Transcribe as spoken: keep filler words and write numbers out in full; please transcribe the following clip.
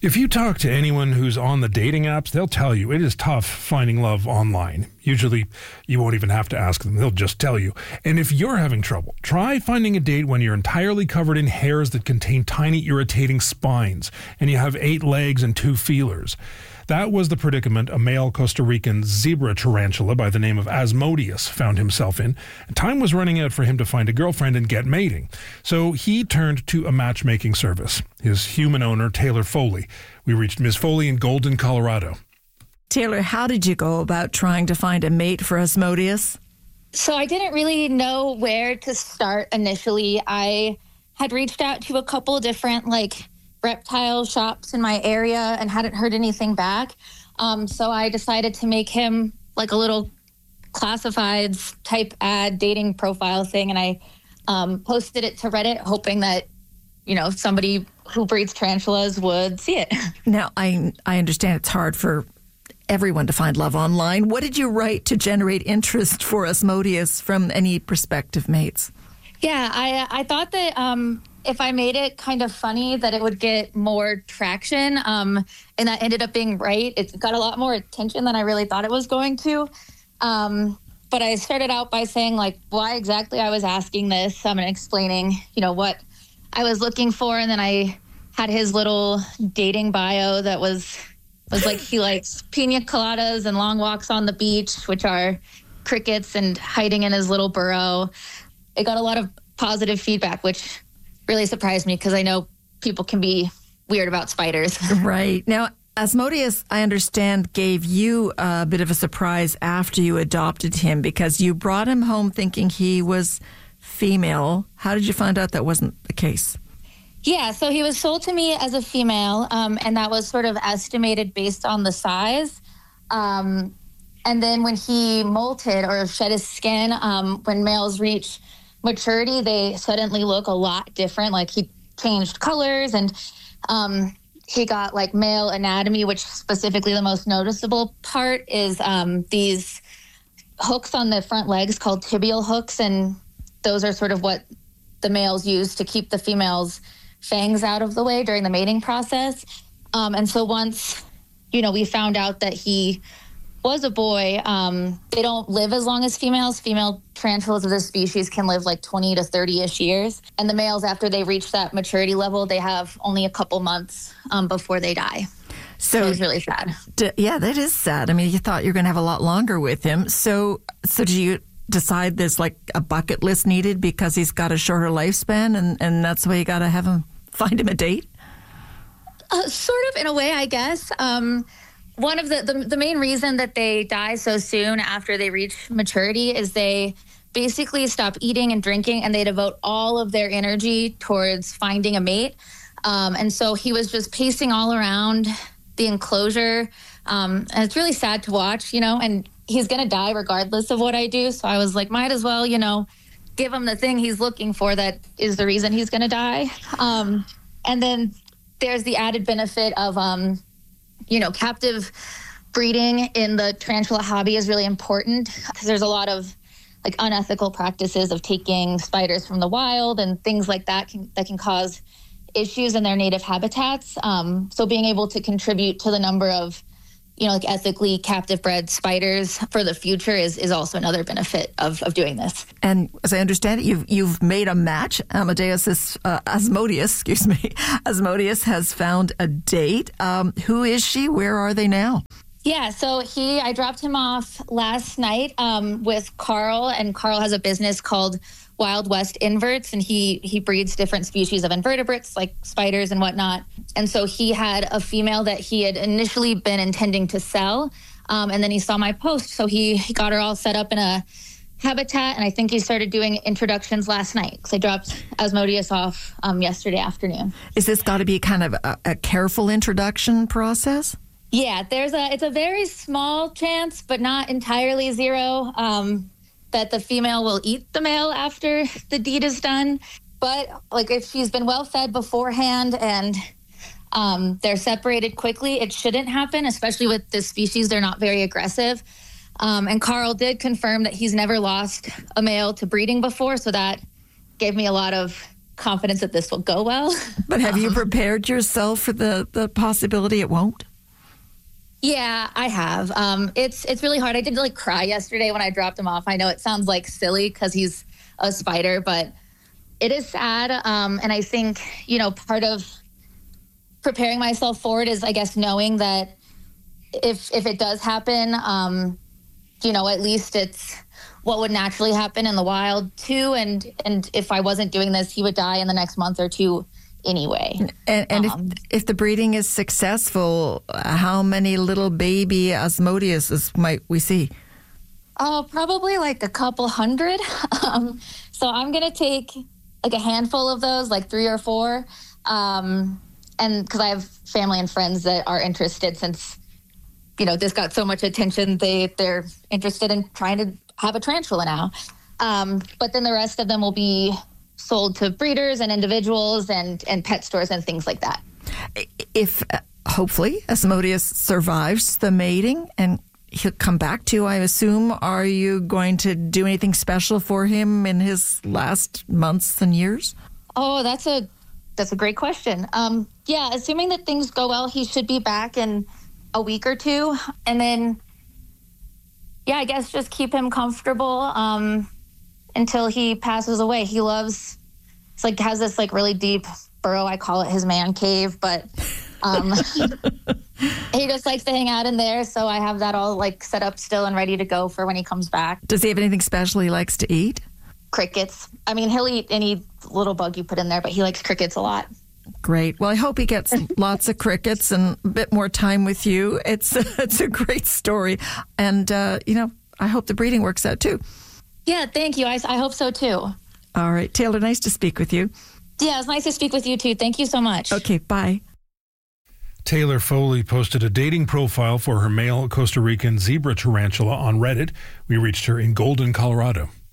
If you talk to anyone who's on the dating apps, they'll tell you it is tough finding love online. Usually, you won't even have to ask them. They'll just tell you. And if you're having trouble, try finding a date when you're entirely covered in hairs that contain tiny irritating spines, and you have eight legs and two feelers. That was the predicament a male Costa Rican zebra tarantula by the name of Asmodeus found himself in. Time was running out for him to find a girlfriend and get mating. So he turned to a matchmaking service. His human owner, Taylor Foley. We reached Miz Foley in Golden, Colorado. Taylor, how did you go about trying to find a mate for Asmodeus? So I didn't really know where to start initially. I had reached out to a couple different, like, reptile shops in my area and hadn't heard anything back. Um, so I decided to make him like a little classifieds type ad dating profile thing. And I um, posted it to Reddit, hoping that, you know, somebody who breeds tarantulas would see it. Now, I, I understand it's hard for everyone to find love online. What did you write to generate interest for Asmodeus from any prospective mates? Yeah, I, I thought that, um, if I made it kind of funny, that it would get more traction. Um, and that ended up being right. It got a lot more attention than I really thought it was going to. Um, but I started out by saying, like, why exactly I was asking this. Um, and explaining, you know, what I was looking for. And then I had his little dating bio that was, was like, he likes pina coladas and long walks on the beach, which are crickets and hiding in his little burrow. It got a lot of positive feedback, which really surprised me because I know people can be weird about spiders. Right. Now, Asmodeus, I understand, gave you a bit of a surprise after you adopted him because you brought him home thinking he was female. How did you find out that wasn't the case? Yeah, so he was sold to me as a female, um, and that was sort of estimated based on the size. Um, and then when he molted or shed his skin, um, when males reach maturity, they suddenly look a lot different. Like he changed colors and um, he got like male anatomy, which specifically the most noticeable part is um, these hooks on the front legs called tibial hooks. And those are sort of what the males use to keep the females' fangs out of the way during the mating process. Um, and so once, you know, we found out that he was a boy, um, they don't live as long as females. Female tarantulas of this species can live like twenty to thirty-ish years. And the males, after they reach that maturity level, they have only a couple months um, before they die. So, so it was really sad. D- yeah, that is sad. I mean, you thought you were going to have a lot longer with him. So, so do you decide there's like a bucket list needed because he's got a shorter lifespan and, and that's why you got to have him, find him a date? Uh, sort of, in a way, I guess. Um, One of the, the the main reason that they die so soon after they reach maturity is they basically stop eating and drinking and they devote all of their energy towards finding a mate. Um, and so he was just pacing all around the enclosure. Um, and it's really sad to watch, you know, and he's going to die regardless of what I do. So I was like, might as well, you know, give him the thing he's looking for that is the reason he's going to die. Um, and then there's the added benefit of... Um, You know, captive breeding in the tarantula hobby is really important because there's a lot of like unethical practices of taking spiders from the wild and things like that can, that can cause issues in their native habitats. Um, so being able to contribute to the number of, you know, like ethically captive bred spiders for the future is, is also another benefit of, of doing this. And as I understand it, you've, you've made a match. Amadeus is, uh, Asmodeus, excuse me. Asmodeus has found a date. Um, who is she? Where are they now? Yeah, so he, I dropped him off last night um, with Carl, and Carl has a business called Wild West Inverts, and he he breeds different species of invertebrates like spiders and whatnot. And so he had a female that he had initially been intending to sell, um, and then he saw my post, so he, he got her all set up in a habitat, and I think he started doing introductions last night because I dropped Asmodeus off um, yesterday afternoon. Is this got to be kind of a, a careful introduction process? Yeah, there's a it's a very small chance, but not entirely zero, um, that the female will eat the male after the deed is done. But like if she's been well fed beforehand and um, they're separated quickly, it shouldn't happen, especially with this species. They're not very aggressive. Um, and Carl did confirm that he's never lost a male to breeding before, so that gave me a lot of confidence that this will go well. But have you prepared yourself for the, the possibility it won't? Yeah, I have. Um, it's it's really hard. I did like cry yesterday when I dropped him off. I know it sounds like silly because he's a spider, but it is sad. Um, and I think, you know, part of preparing myself for it is, I guess, knowing that if if it does happen, um, you know, at least it's what would naturally happen in the wild too. And and if I wasn't doing this, he would die in the next month or two anyway. And, and um, if, if the breeding is successful, how many little baby Asmodeus might we see? Oh, probably like a couple hundred. Um, so I'm going to take like a handful of those, like three or four. Um, and because I have family and friends that are interested, since, you know, this got so much attention, they, they're interested in trying to have a tarantula now. Um, but then the rest of them will be sold to breeders and individuals and, and pet stores and things like that. If uh, hopefully Asmodeus survives the mating and he'll come back to you, I assume, are you going to do anything special for him in his last months and years? Oh, that's a that's a great question. Um, yeah, assuming that things go well, he should be back in a week or two. And then, yeah, I guess just keep him comfortable um, until he passes away. He loves, it's like, has this like really deep burrow. I call it his man cave, but um, he just likes to hang out in there. So I have that all like set up still and ready to go for when he comes back. Does he have anything special he likes to eat? Crickets. I mean, he'll eat any little bug you put in there, but he likes crickets a lot. Great. Well, I hope he gets lots of crickets and a bit more time with you. It's a, it's a great story. And, uh, you know, I hope the breeding works out too. Yeah, thank you. I, I hope so too. All right. Taylor, nice to speak with you. Yeah, it's nice to speak with you too. Thank you so much. Okay, bye. Taylor Foley posted a dating profile for her male Costa Rican zebra tarantula on Reddit. We reached her in Golden, Colorado.